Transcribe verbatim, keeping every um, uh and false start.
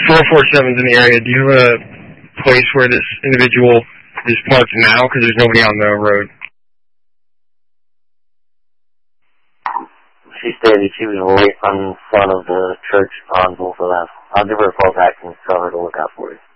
four forty-seven's in the area. Do you have a place where this individual is parked now? Because there's nobody on the road. She stated she was right in front of the church on both of them. I'll give her a call back and tell her to look out for you.